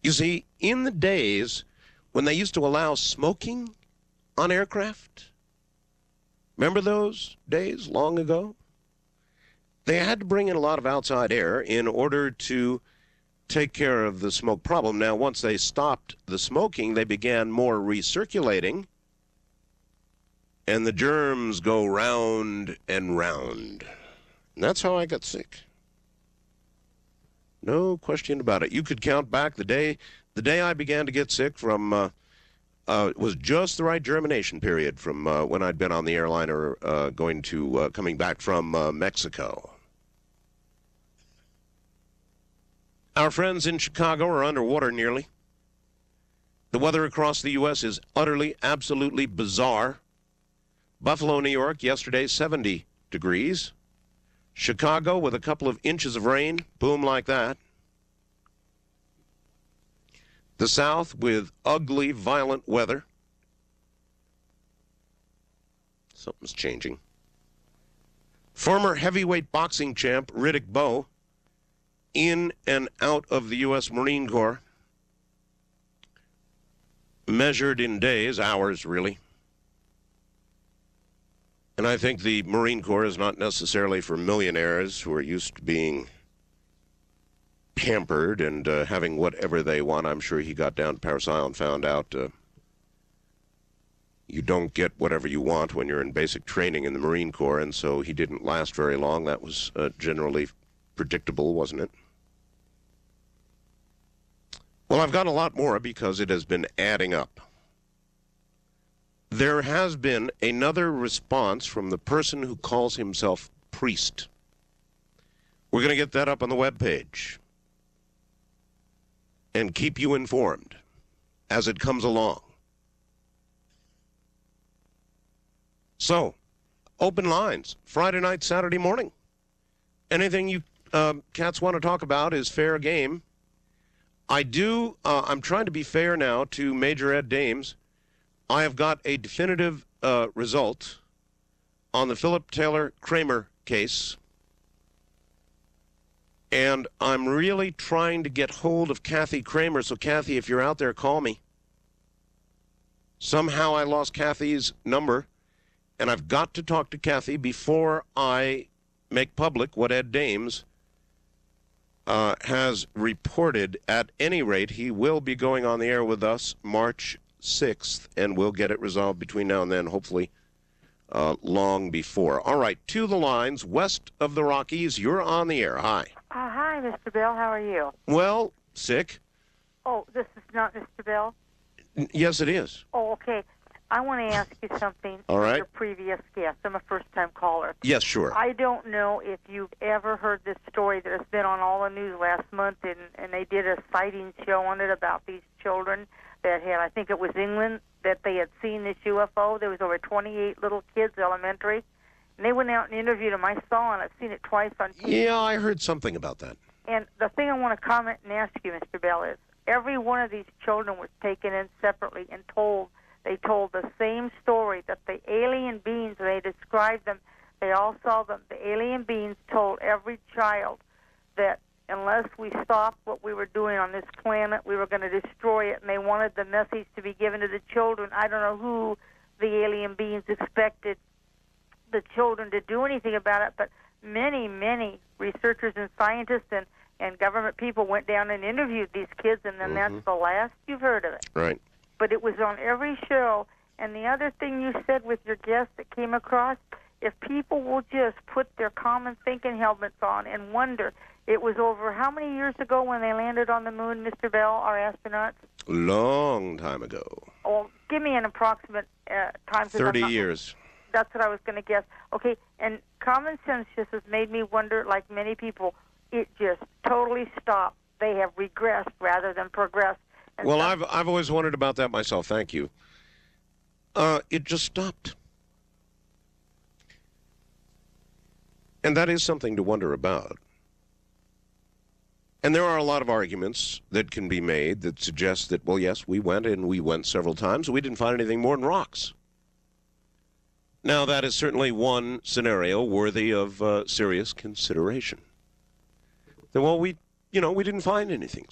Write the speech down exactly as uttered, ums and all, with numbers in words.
You see, in the days when they used to allow smoking on aircraft, remember those days long ago? They had to bring in a lot of outside air in order to take care of the smoke problem. Now, once they stopped the smoking, they began more recirculating, and the germs go round and round. And that's how I got sick. No question about it. You could count back the day the day I began to get sick from, uh, uh, it was just the right germination period from uh, when I'd been on the airliner uh, going to, uh, coming back from uh, Mexico. Our friends in Chicago are underwater nearly. The weather across the U S is utterly, absolutely bizarre. Buffalo, New York, yesterday, seventy degrees. Chicago with a couple of inches of rain, boom like that. The South with ugly, violent weather. Something's changing. Former heavyweight boxing champ Riddick Bowe, in and out of the U S Marine Corps, measured in days, hours really. And I think the Marine Corps is not necessarily for millionaires who are used to being pampered and uh, having whatever they want. I'm sure he got down to Parris Island and found out uh, you don't get whatever you want when you're in basic training in the Marine Corps, and so he didn't last very long. That was uh, generally predictable, wasn't it? Well, I've got a lot more because it has been adding up. There has been another response from the person who calls himself priest. We're going to get that up on the webpage and keep you informed as it comes along. So, open lines, Friday night, Saturday morning. Anything you uh, cats want to talk about is fair game. I do, uh, I'm trying to be fair now to Major Ed Dames. I have got a definitive uh, result on the Philip Taylor Kramer case, and I'm really trying to get hold of Kathy Kramer. So, Kathy, if you're out there, call me. Somehow I lost Kathy's number, and I've got to talk to Kathy before I make public what Ed Dames uh, has reported. At any rate, he will be going on the air with us March sixth, and we'll get it resolved between now and then, hopefully uh, long before. All right, to the lines, west of the Rockies, you're on the air. Hi. Uh, hi, Mister Bell. How are you? Well, sick. Oh, this is not Mister Bell? N- yes, it is. Oh, okay. I want to ask you something. All right. Your previous guest. I'm a first-time caller. Yes, sure. I don't know if you've ever heard this story that has been on all the news last month, and, and they did a sighting show on it about these children that had, I think it was England, that they had seen this U F O. There was over twenty-eight little kids, elementary, and they went out and interviewed them. I saw it. I've seen it twice on T V. Yeah, I heard something about that. And the thing I want to comment and ask you, Mister Bell, is every one of these children was taken in separately and told, they told the same story, that the alien beings, they described them, they all saw them. The alien beings told every child that unless we stopped what we were doing on this planet, we were going to destroy it, and they wanted the message to be given to the children. I don't know who the alien beings expected the children to do anything about it, but many, many researchers and scientists and, and government people went down and interviewed these kids, and then Mm-hmm. that's the last you've heard of it. Right. But it was on every show. And the other thing you said with your guest that came across, if people will just put their common thinking helmets on and wonder, it was over how many years ago when they landed on the moon, Mister Bell, our astronauts? Long time ago. Oh, give me an approximate uh, time. thirty not, years. That's what I was going to guess. Okay, and common sense just has made me wonder, like many people, it just totally stopped. They have regressed rather than progressed. And Well, some- I've I've always wondered about that myself. Thank you. Uh, it just stopped. And that is something to wonder about. And there are a lot of arguments that can be made that suggest that, well, yes, we went and we went several times. We didn't find anything more than rocks. Now, that is certainly one scenario worthy of uh, serious consideration. That, well, we, you know, we didn't find anything.